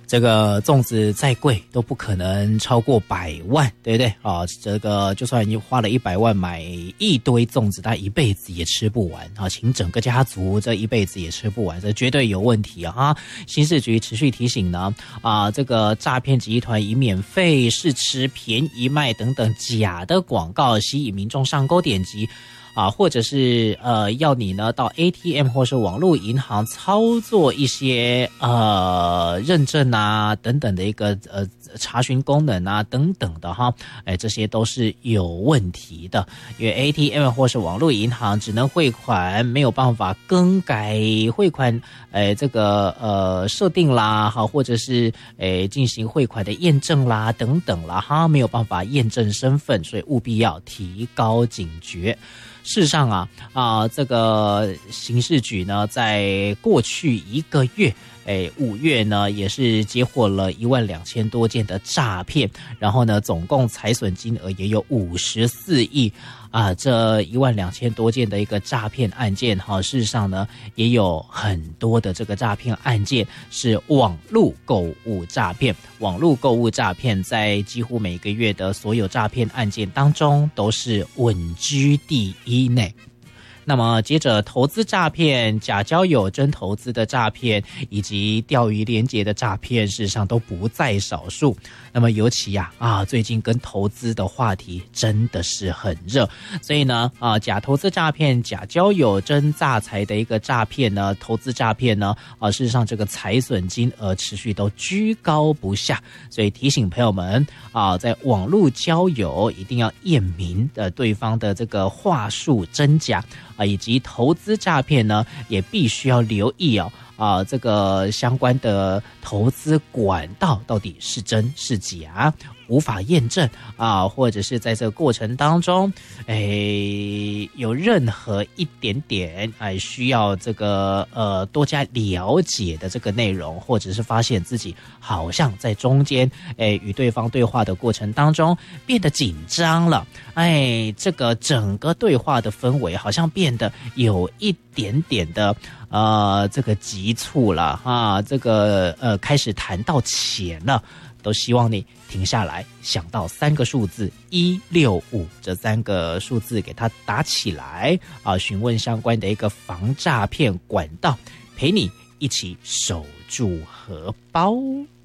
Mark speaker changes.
Speaker 1: 这个粽子再贵都不可能超过100万，对不对啊？这个就算你花了100万买一堆粽子，他一辈子也吃不完啊！请整个家族这一辈子也吃不完，这绝对有问题啊！刑事局持续提醒呢，这个诈骗集团以免费试吃、便宜卖等等假的广告吸引民众上钩点击。或者是要你呢到 ATM 或是网络银行操作一些认证啊等等的一个查询功能啊等等的哈，这些都是有问题的，因为 ATM 或是网络银行只能汇款，没有办法更改汇款这个设定啦，好，或者是进行汇款的验证啦等等啦哈，没有办法验证身份，所以务必要提高警觉。事实上这个刑事局呢，在过去1个月，5月呢也是接获了12000多件的诈骗，然后呢总共财损金额也有54亿这12000多件的一个诈骗案件事实上呢也有很多的这个诈骗案件是网络购物诈骗。网络购物诈骗在几乎每个月的所有诈骗案件当中都是稳居第一呢。那么接着投资诈骗、假交友真投资的诈骗以及钓鱼连结的诈骗事实上都不在少数。那么尤其最近跟投资的话题真的是很热，所以呢假投资诈骗、假交友真诈财的一个诈骗呢，投资诈骗呢事实上这个财损金额持续都居高不下，所以提醒朋友们在网络交友一定要验明对方的这个话术真假以及投资诈骗呢也必须要留意这个相关的投资管道到底是真是假，无法验证或者是在这个过程当中有任何一点点需要这个多加了解的这个内容，或者是发现自己好像在中间与对方对话的过程当中变得紧张了，这个整个对话的氛围好像变得有一点点的这个急促了这个开始谈到钱了，都希望你停下来，想到3个数字165，这3个数字给它打起来询问相关的一个防诈骗管道，陪你一起守住荷包。